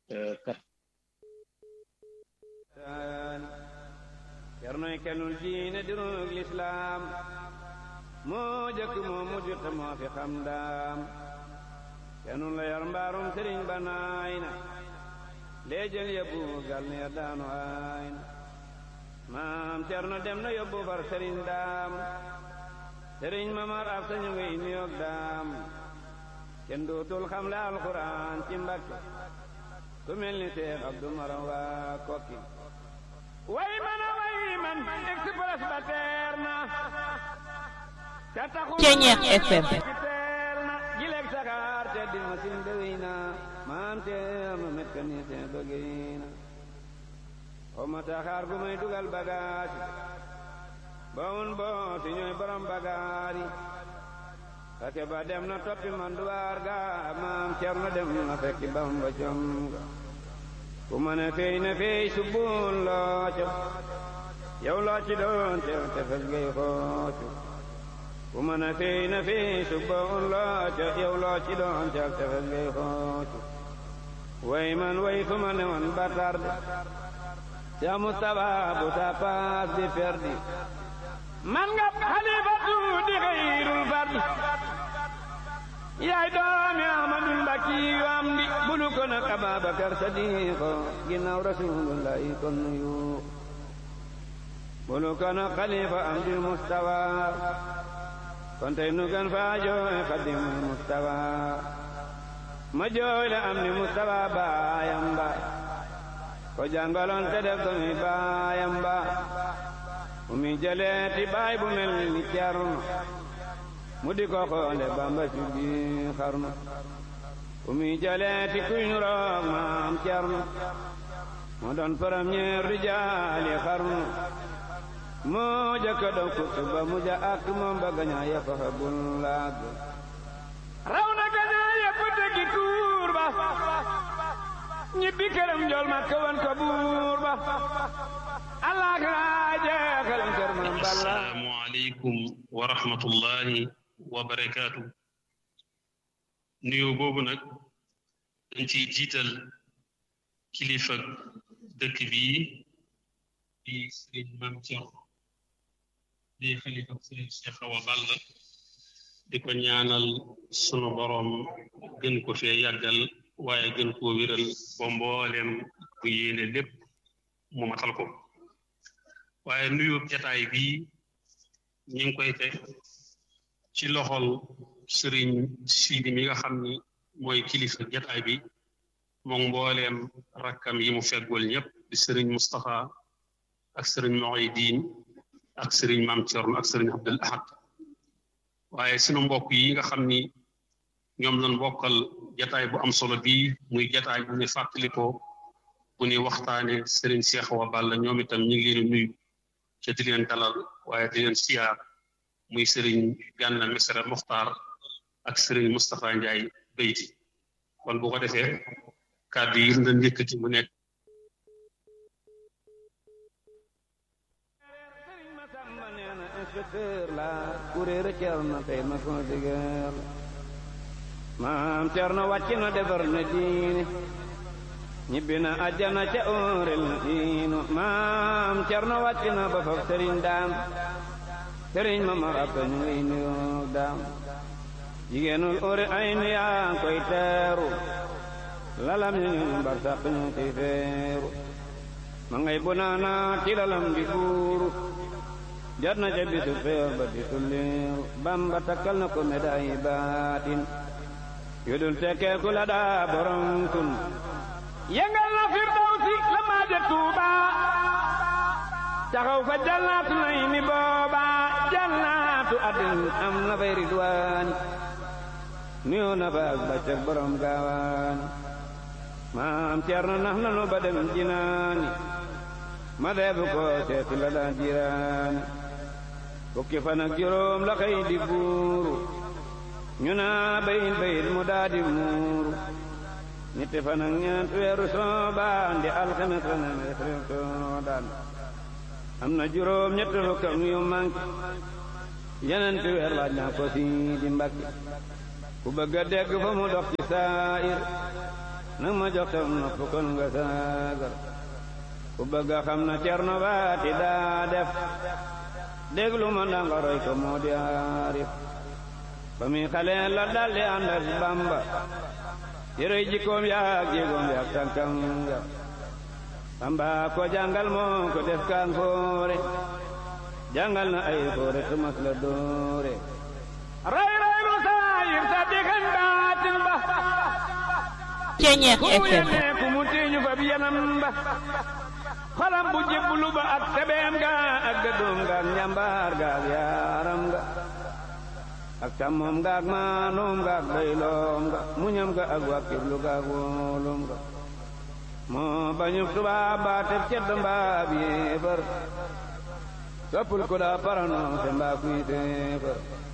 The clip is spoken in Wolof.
kat Cernoy kenul diine dirug lislaam moo jëkk moo mujj te moo fi xam daam kenul la yar mbaarum sëriñ ba naay na lee jël yóbbu gal ne daanu aay na maam Cerno dem na yóbbu far sëriñ daam sëriñ Mamar ab sañu ngay nuyoog daam kenn dootul xam la alxuraan ci Mbàkke ku mel ni Seex Abdu Maram waa Kokki way man express ba teer na te taxul Ceñeex FM teer na jileeg saxaar te di masin dëwëy na maam Cerno met ka ni seen bëggëy na xoma taxaar gu may dugal bagaasi bawun booti ñooy borom bagaari kake ba dem na toppi manduwaar ga maam Cerno dem na fekki Bamba jonga ku mën a fey na fey subbun looco yow looci doon te fes ngay xoocu ku mën a fey na fey subbun looco yow looci doon te fes ngay xoocu way man way fu ma ne woon ba tarde ca Mustafa bu ta paas di perdi man nga xalifatu di xayrul fardi yaay doomi Ahmadul Mbakki yu am di bulu ko nag Ababakar Sadiqo ginnaaw Rasulullahi kon nuyu bulu ko nag xalifa am di Mustafa kon tey nu gan faa jooy xadimul Mustafa ma jooy la am di Mustafa baayam ba ko jàngaloon te def ko mi baayam ba mi jëleeti baay bu mel ni Cerno mu di ko xoole Bamba ci bi xarnu mi jëleeti kuy nu roog maam Cerno mu doon premier rijaali xarnu moo jëkka doon kutuba mu ja ak moom ba gañaa yëpp fa bul laag raw na gañaa yëpp tegi tuur ba ñibbi këram njool ma kawan ko buur ba Allah jeexal kër ma Balla. assalaamu aleykum wa rahmatullahi wa barakaatu. nuyoo boobu nag dañ ciy jiital kilifa dëkk bi di Sëriñ Maam Cerno di xalifa Sëriñ Cheikh Awa Balla di ko ñaanal sunu boroom gën ko fee yàggal waaye gën koo wéral ba mbooleem bu yéene lépp mu matal ko waaye nuyu jataay bii ñu ngi koy teg ci loxol sëriñ Sidi mi nga xam ni mooy kilifa jataay bi moom mbooleem rakkam yi mu feggool ñëpp di sëriñ Moustapha ak sëriñ Muhyiddin ak sëriñ Maam Cerno ak sëriñ Abdul Ahad waaye sunu mbokk yi nga xam ni ñoom lañ bokkal jataay bu am solo bii muy jataay bu ñu fàttalikoo bu ñuy waxtaane sëriñ Cheikh Awa Balla ñoom itam ñu ngi leen nuyu ca di leen dalal waaye di leen siyaar muy sëriñ Gana Messere Muxtaar ak sëriñ Moustapha Ndiaye Beyti kon bu ko defee kàddu yi nga njëkkati mu nekk kuréera Cerno tey ma ko digal maam Cerno wàcc na defar na diine ñibbi na àjjana ca óorel na diinu maam Cerno wàcc na ba faf sëriñ daam sëriñ Mamar Abta ñu ngi nuyoo daam jigéenul óore ay nu yaa koy teeru lalam ñu ñu mbar sàq ñu ci feeru ma ngay bunaana ci lalam di buuru jot na ca bisu feew ba di tulliru Bamba takkal na ko médaille baatin yu dul tekkee ku la daa borom kun yëngal na firdawsi la maaja Tuuba taxaw fa jannaatu nay ni booba jannaatu addin am na fay ridwaani nuyoo na fa ak baccak borom gaawaani maam Cerno nax nanu ba dem jinaani ma deebu ko seeti la daan jiraani fukki fan ak juróom la xëy di buuru ñu naa bayit mu daa di muuru ñetti fan ak ñeent weeru Soobaan di alxames la ne weeru Soodaan am na juróom ñetti fukkam yu manki yeneen weer laaj naa ko si di Mbàkke ku bëgg a dégg fa mu dox ci saayir nang ma jox tam nopp kon nga saagar ku bëgg a xam na Cerno Faati daa def déglu ma ndanga roy ko moo di aarif ba mi xale la daldi ànd ak Bamba yërëy jikkoom yaak jéegoom yaak tànkam ya Bamba ko jàngal moo ko def kaan foore jàngal na ay foore tumas la doore ray ray lu saayir sa digan baatin ba Ceñeex FM ku yenne ku mu tiiñu fa bi yanam ba xolam bu jébbulu ba ak tebeem ga ak gëddoom ga ak njàmbaar ga ak yaaram ga ak càmmoom ga ak maanoom ga ak doyloom ga muñam ga ak wàkkirlu ga ak wóolum ga moo bañu tubaab ba teb cedd mbaab yéefar soppul ku daa parano te mbaa kuy teefar